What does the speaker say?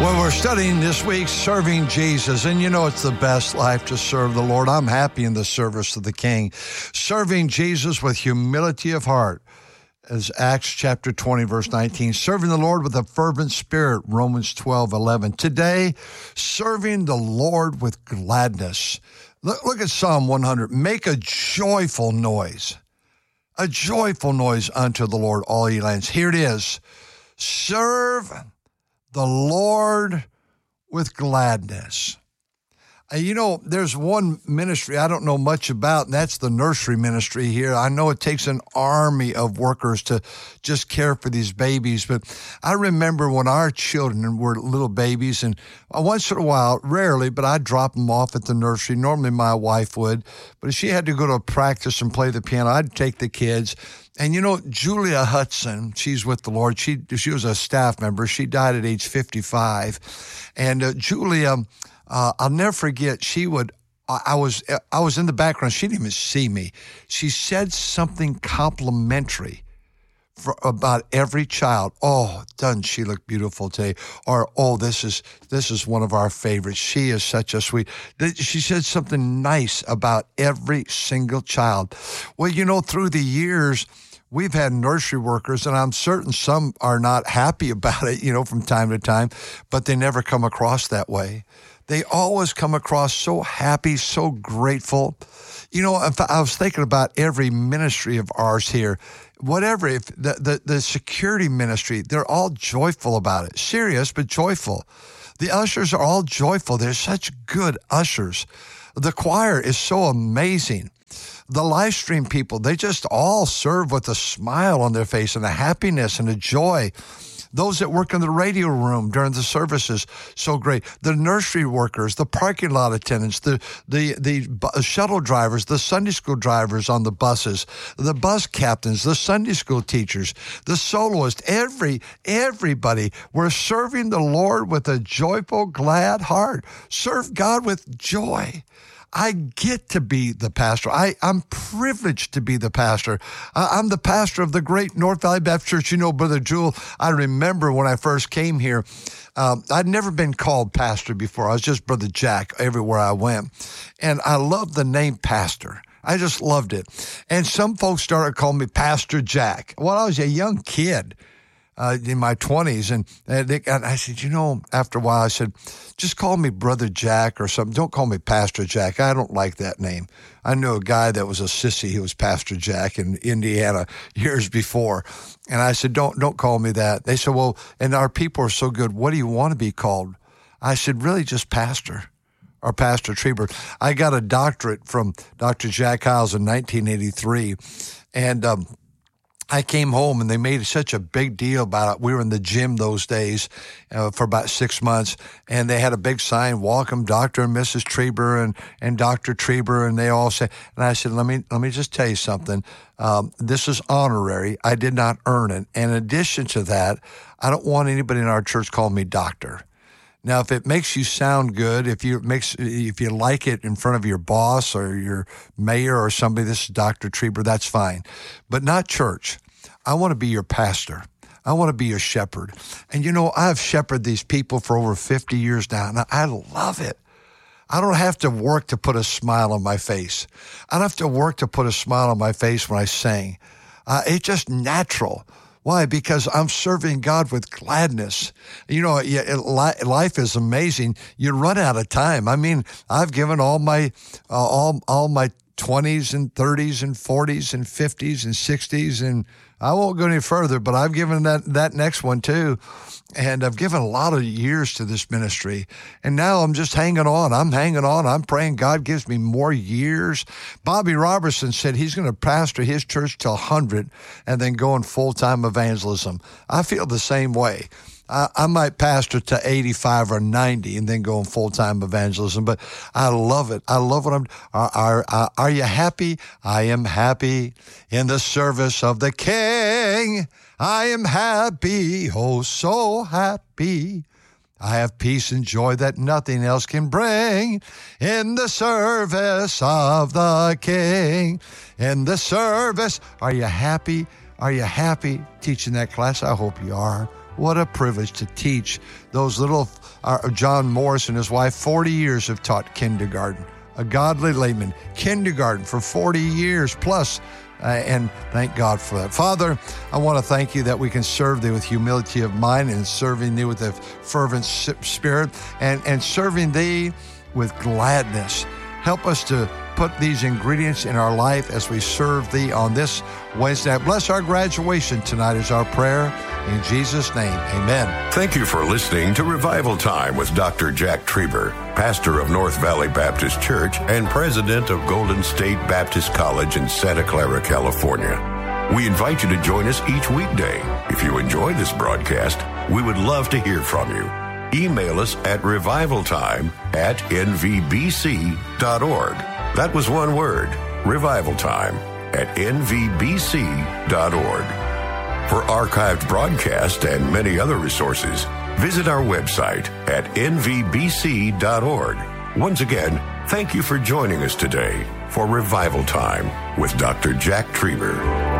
Well, we're studying this week Serving Jesus, and you know it's the best life to serve the Lord. I'm happy in the service of the King. Serving Jesus with humility of heart, as Acts chapter 20, verse 19. Serving the Lord with a fervent spirit, Romans 12:11. Today, serving the Lord with gladness. Look at Psalm 100. Make a joyful noise unto the Lord, all ye lands. Here it is. Serve the Lord with gladness. You know, there's one ministry I don't know much about, and that's the nursery ministry here. I know it takes an army of workers to just care for these babies, but I remember when our children were little babies, and once in a while, rarely, but I'd drop them off at the nursery. Normally my wife would, but if she had to go to a practice and play the piano, I'd take the kids. And you know, Julia Hudson, she's with the Lord. She was a staff member. She died at age 55. And Julia, I'll never forget, I was in the background. She didn't even see me. She said something complimentary about every child. Oh, doesn't she look beautiful today? Or, oh, this is one of our favorites. She is such a sweet. She said something nice about every single child. Well, you know, through the years, we've had nursery workers, and I'm certain some are not happy about it, you know, from time to time, but they never come across that way. They always come across so happy, so grateful. You know, I was thinking about every ministry of ours here. Whatever, if the security ministry, they're all joyful about it. Serious, but joyful. The ushers are all joyful. They're such good ushers. The choir is so amazing. The live stream people, they just all serve with a smile on their face and a happiness and a joy. Those that work in the radio room during the services, so great. The nursery workers, the parking lot attendants, the shuttle drivers, the Sunday school drivers on the buses, the bus captains, the Sunday school teachers, the soloists, everybody. We're serving the Lord with a joyful, glad heart. Serve God with joy. I get to be the pastor. I'm privileged to be the pastor. I'm the pastor of the great North Valley Baptist Church. You know, Brother Jewel, I remember when I first came here, I'd never been called pastor before. I was just Brother Jack everywhere I went. And I loved the name pastor. I just loved it. And some folks started calling me Pastor Jack. Well, I was a young kid. In my 20s, and I said, you know, after a while, I said, just call me Brother Jack or something. Don't call me Pastor Jack. I don't like that name. I knew a guy that was a sissy. He was Pastor Jack in Indiana years before, and I said, don't call me that. They said, well, and our people are so good. What do you want to be called? I said, really, just Pastor. Or Pastor Trieber. I got a doctorate from Dr. Jack Hiles in 1983, and I came home and they made such a big deal about it. We were in the gym those days for about 6 months, and they had a big sign, welcome Dr. and Mrs. Trieber and Dr. Trieber, and they all said, and I said, let me just tell you something. This is honorary. I did not earn it. And in addition to that, I don't want anybody in our church calling me doctor. Now, if it makes you sound good, if you like it in front of your boss or your mayor or somebody, this is Dr. Trieber, that's fine. But not church. I want to be your pastor. I want to be your shepherd. And you know, I've shepherded these people for over 50 years now, and I love it. I don't have to work to put a smile on my face. I don't have to work to put a smile on my face when I sing. It's just natural. Why? Because I'm serving God with gladness. You know, life is amazing. You run out of time. I mean, I've given all my 20s and 30s and 40s and 50s and 60s, and I won't go any further, but I've given that next one too. And I've given a lot of years to this ministry. And now I'm just hanging on. I'm hanging on. I'm praying God gives me more years. Bobby Robertson said he's going to pastor his church till 100 and then go in full-time evangelism. I feel the same way. I might pastor to 85 or 90 and then go in full-time evangelism, but I love it. I love what are you happy? I am happy in the service of the King. I am happy, oh, so happy. I have peace and joy that nothing else can bring in the service of the King. In the service, are you happy? Are you happy teaching that class? I hope you are. What a privilege to teach those little, John Morris and his wife, 40 years have taught kindergarten. A godly layman, kindergarten for 40 years plus. And thank God for that. Father, I want to thank you that we can serve thee with humility of mind and serving thee with a fervent spirit and serving thee with gladness. Help us to put these ingredients in our life as we serve thee on this Wednesday. Bless our graduation tonight is our prayer. In Jesus' name, amen. Thank you for listening to Revival Time with Dr. Jack Trieber, pastor of North Valley Baptist Church and president of Golden State Baptist College in Santa Clara, California. We invite you to join us each weekday. If you enjoy this broadcast, we would love to hear from you. Email us at revivaltime@nvbc.org. That was one word, revivaltime@nvbc.org. For archived broadcasts and many other resources, visit our website at nvbc.org. Once again, thank you for joining us today for Revival Time with Dr. Jack Trieber.